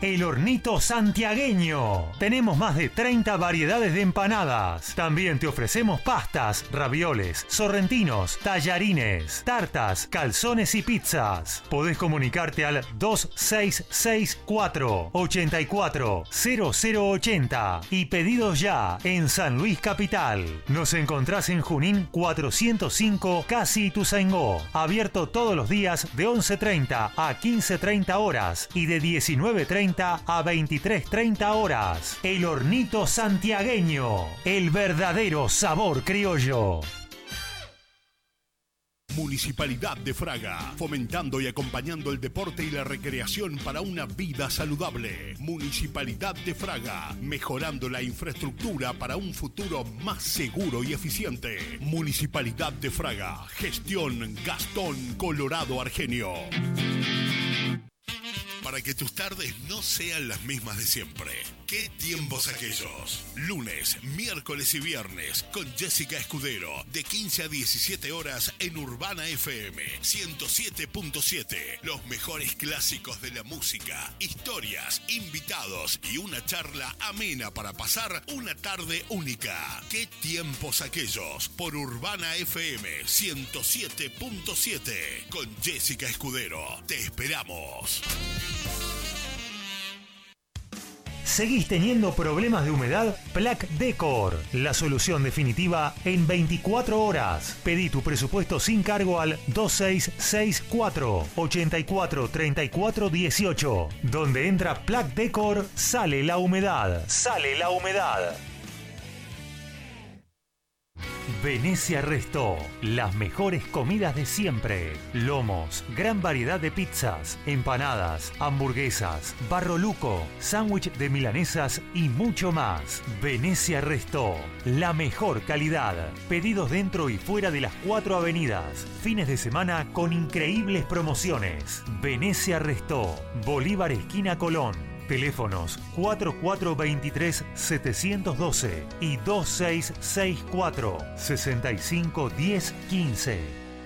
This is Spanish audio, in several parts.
El Hornito Santiagueño. Tenemos más de 30 variedades de empanadas. También te ofrecemos pastas, ravioles, sorrentinos, tallarines, tartas, calzones y pizzas. Podés comunicarte al 2664 84 0080 y pedidos ya en San Luis Capital. Nos encontrás en Junín 405, casi Ituzaingó. Abierto todos los días de 11:30 a 15:30 horas y de 19:30 a 23:30 horas. El Hornito Santiagueño, el verdadero sabor criollo. Municipalidad de Fraga, fomentando y acompañando el deporte y la recreación para una vida saludable. Municipalidad de Fraga, mejorando la infraestructura para un futuro más seguro y eficiente. Municipalidad de Fraga, gestión Gastón Colorado Argenio. Para que tus tardes no sean las mismas de siempre. ¿Qué tiempos aquellos? Lunes, miércoles y viernes con Jessica Escudero de 15 a 17 horas en Urbana FM 107.7. Los mejores clásicos de la música, historias, invitados y una charla amena para pasar una tarde única. ¿Qué tiempos aquellos? Por Urbana FM 107.7 con Jessica Escudero. Te esperamos. ¿Seguís teniendo problemas de humedad? Plac Decor, la solución definitiva en 24 horas. Pedí tu presupuesto sin cargo al 2664 84 34 18. Donde entra Plac Decor, sale la humedad. Sale la humedad. Venecia Resto, las mejores comidas de siempre. Lomos, gran variedad de pizzas, empanadas, hamburguesas, barroluco, sándwich de milanesas y mucho más. Venecia Resto, la mejor calidad. Pedidos dentro y fuera de las 4 avenidas. Fines de semana con increíbles promociones. Venecia Resto, Bolívar esquina Colón. Teléfonos 4423-712 y 2664-651015.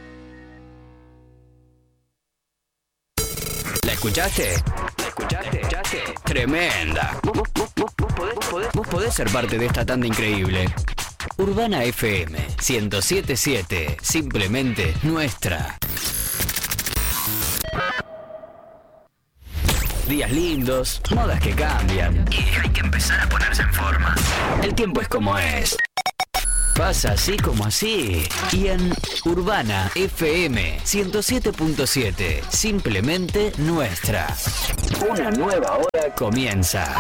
¿La escuchaste? ¿La escuchaste? Tremenda. Vos podés ser parte de esta tanda increíble. Urbana FM 107.7, simplemente nuestra. Días lindos, modas que cambian y hay que empezar a ponerse en forma. El tiempo es como es. Pasa así como así. Y en Urbana FM 107.7, simplemente nuestra. Una nueva hora comienza.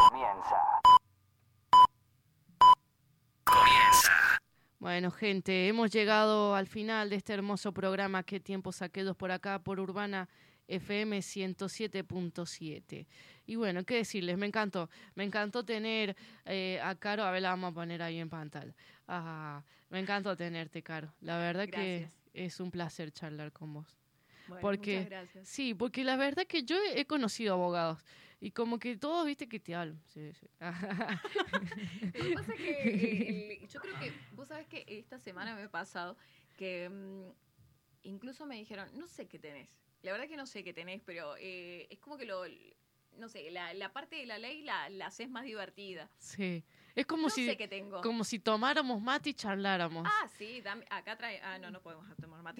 Bueno, gente, hemos llegado al final de este hermoso programa. Qué tiempos aquellos por acá, por Urbana FM 107.7. Y bueno, qué decirles, me encantó tener a Caro. A ver, la vamos a poner ahí en pantalla. Me encantó tenerte, Caro. La verdad Gracias. Que es un placer charlar con vos. Bueno, porque, muchas gracias. Sí, porque la verdad que yo he conocido abogados y como que todos, viste, que te hablan. Sí. Lo que pasa es que yo creo que, vos sabés que esta semana me ha pasado que incluso me dijeron, no sé qué tenés. La verdad que no sé qué tenés, pero es como que no sé, la parte de la ley la haces más divertida. Sí. Es como no si sé qué tengo. Como si tomáramos mate y charláramos. Sí, acá trae. No podemos tomar mate.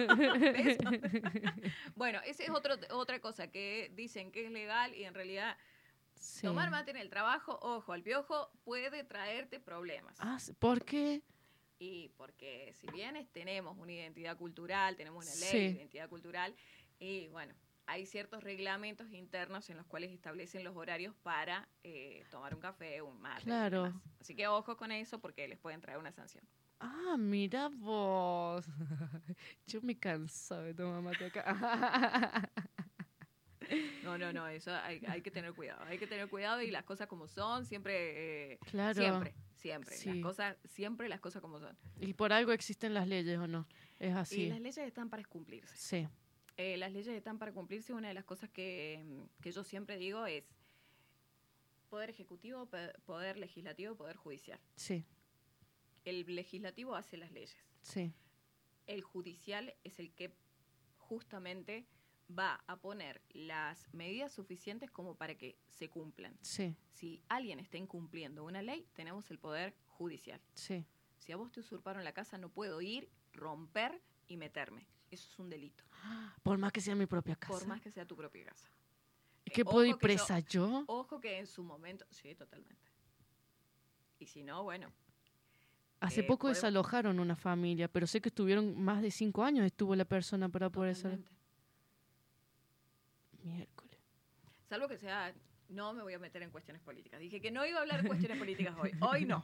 Bueno, esa es otra cosa que dicen que es legal y en realidad sí. Tomar mate en el trabajo, ojo, al piojo puede traerte problemas. ¿Por qué? Y porque si bien tenemos una identidad cultural, tenemos una ley de identidad cultural, y bueno, hay ciertos reglamentos internos en los cuales establecen los horarios para tomar un café, un mate. Claro. Y demás. Así que ojo con eso porque les pueden traer una sanción. Mira vos. Yo me canso de tomar mate acá. No, eso hay que tener cuidado. Hay que tener cuidado y las cosas como son, siempre. Claro. Siempre. Sí. Las cosas como son. Y por algo existen las leyes, ¿o no? Es así. Y las leyes están para cumplirse. Sí. Las leyes están para cumplirse. Una de las cosas que yo siempre digo es poder ejecutivo, poder legislativo, poder judicial. Sí. El legislativo hace las leyes. Sí. El judicial es el que justamente va a poner las medidas suficientes como para que se cumplan. Sí, Si alguien está incumpliendo una ley, tenemos el poder judicial. sí. Si a vos te usurparon la casa, no puedo ir, romper y meterme. Eso es un delito, Por más que sea mi propia casa. por más que sea tu propia casa. ¿Es que ojo puedo ir que presa yo? Ojo que en su momento... Sí, totalmente. Y si no, bueno... Hace poco podemos- desalojaron una familia, pero sé que estuvieron más de 5 años, estuvo la persona para poder desalojar. totalmente. Miércoles. Salvo que sea... No me voy a meter en cuestiones políticas. Dije que no iba a hablar de cuestiones políticas hoy. Hoy no.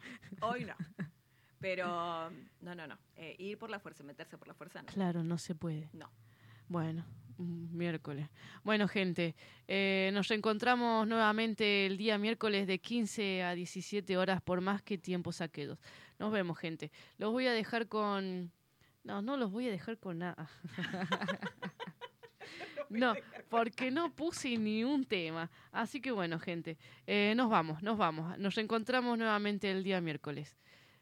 Pero no. Ir por la fuerza, meterse por la fuerza, no. Claro, no se puede. No. Bueno, miércoles. Bueno, gente, nos reencontramos nuevamente el día miércoles de 15 a 17 horas por Más que Tiempo Saquedos. Nos vemos, gente. Los voy a dejar con... No los voy a dejar con nada. No, porque no puse ni un tema. Así que bueno, gente, nos vamos. Nos reencontramos nuevamente el día miércoles.